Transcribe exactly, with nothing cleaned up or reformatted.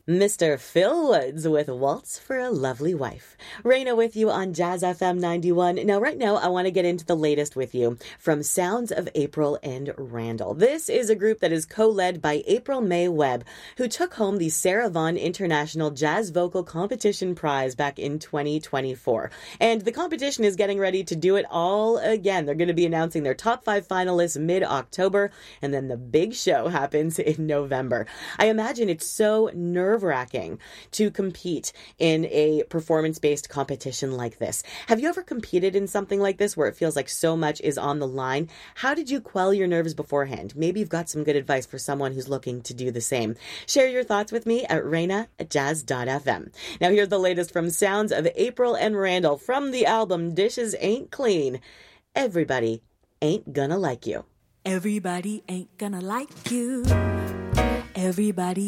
Mister Phil Woods with Waltz for a Lovely Wife. Raina with you on Jazz F M ninety-one. Now, right now, I want to get into the latest with you from Sounds of April and Randall. This is a group that is co-led by April May Webb, who took home the Sarah Vaughan International Jazz Vocal Competition Prize back in twenty twenty-four. And the competition is getting ready to do it all again. They're going to be announcing their top five finalists mid-October, and then the big show happens in November. I imagine it's so nerve nerve-wracking to compete in a performance-based competition like this. Have you ever competed in something like this where it feels like so much is on the line? How did you quell your nerves beforehand? Maybe you've got some good advice for someone who's looking to do the same. Share your thoughts with me at Raina at jazz dot f m. Now here's the latest from Sounds of April and Randall from the album Dishes Ain't Clean. Everybody ain't gonna like you. Everybody ain't gonna like you. Everybody